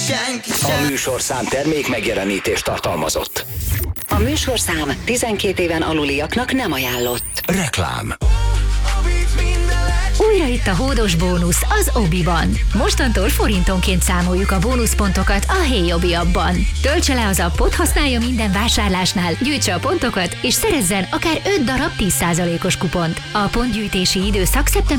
A műsorszám termék megjelenítést tartalmazott. A műsorszám 12 éven aluliaknak nem ajánlott. Reklám. Újra itt a hódos bónusz az Obiban. Mostantól forintonként számoljuk a bónuszpontokat a Hey Obi appban. Töltse le az appot, használja minden vásárlásnál, gyűjtse a pontokat, és szerezzen akár 5 darab 10%-os kupont. A pontgyűjtési időszak szeptember